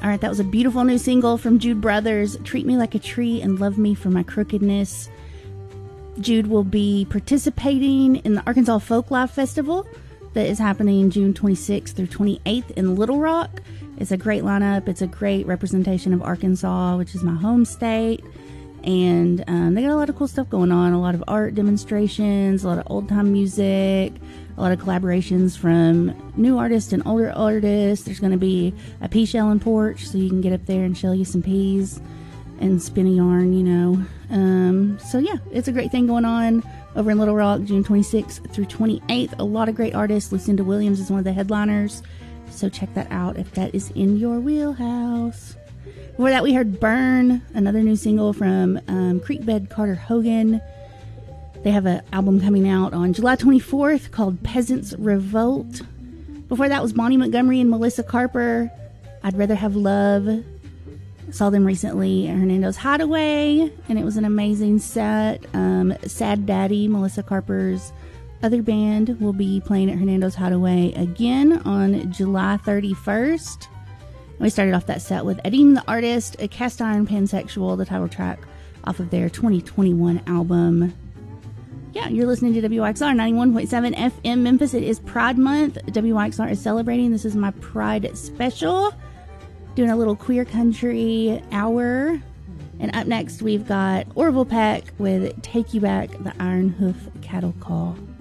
All right, that was a beautiful new single from Jude Brothers, Treat Me Like a Tree and Love Me for My Crookedness. Jude will be participating in the Arkansas Folk Life Festival that is happening June 26th through 28th in Little Rock. It's a great lineup. It's a great representation of Arkansas, which is my home state. And they got a lot of cool stuff going on. A lot of art demonstrations, a lot of old-time music, a lot of collaborations from new artists and older artists. There's going to be a pea shelling porch, so you can get up there and shell you some peas and spin a yarn, you know. So, yeah, it's a great thing going on over in Little Rock, June 26th through 28th. A lot of great artists. Lucinda Williams is one of the headliners. So check that out if that is in your wheelhouse. Before that, we heard Burn, another new single from Creekbed Carter Hogan. They have an album coming out on July 24th called Peasants Revolt. Before that was Bonnie Montgomery and Melissa Carper, I'd Rather Have Love. Saw them recently at Hernando's Hideaway, and it was an amazing set. Sad Daddy, Melissa Carper's other band, will be playing at Hernando's Hideaway again on July 31st. We started off that set with Adim the Artist, a Cast Iron Pansexual, the title track off of their 2021 album. Yeah, you're listening to WYXR 91.7 FM Memphis. It is Pride Month. WYXR is celebrating. This is my Pride special. Doing a little queer country hour. And up next, we've got Orville Peck with Take You Back, the Iron Hoof Cattle Call.